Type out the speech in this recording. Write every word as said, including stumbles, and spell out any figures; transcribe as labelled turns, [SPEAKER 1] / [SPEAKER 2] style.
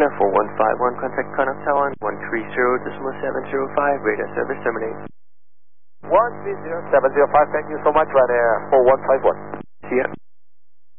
[SPEAKER 1] four one five one, contact Contact Taiwan one three zero decimal seven zero five, radar service terminates.
[SPEAKER 2] one three zero seven zero five, thank you so much, Ryanair four one five one.
[SPEAKER 1] See ya.